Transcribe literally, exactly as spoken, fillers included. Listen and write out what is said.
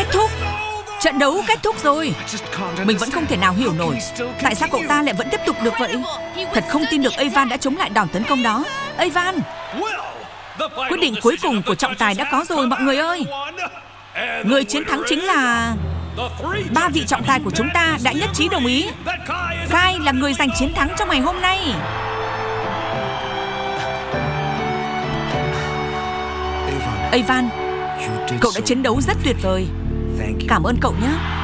Kết thúc. Trận đấu kết thúc rồi. Mình vẫn không thể nào hiểu nổi tại sao cậu ta lại vẫn tiếp tục được vậy. Thật không tin được Ivan đã chống lại đòn tấn công đó. Ivan, quyết định cuối cùng của trọng tài đã có rồi mọi người ơi. Người chiến thắng chính là... Ba vị trọng tài của chúng ta đã nhất trí đồng ý Kai là người giành chiến thắng trong ngày hôm nay. Ivan, cậu đã chiến đấu rất tuyệt vời. Cảm ơn cậu nhé.